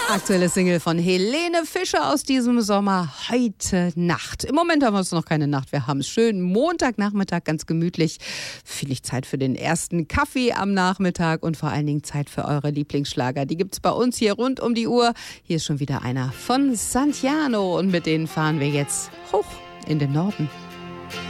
Aktuelle Single von Helene Fischer aus diesem Sommer, Heute Nacht. Im Moment haben wir uns noch keine Nacht, wir haben es schön. Montagnachmittag, ganz gemütlich. Viel Zeit für den ersten Kaffee am Nachmittag und vor allen Dingen Zeit für eure Lieblingsschlager. Die gibt's bei uns hier rund um die Uhr. Hier ist schon wieder einer von Santiano und mit denen fahren wir jetzt hoch in den Norden.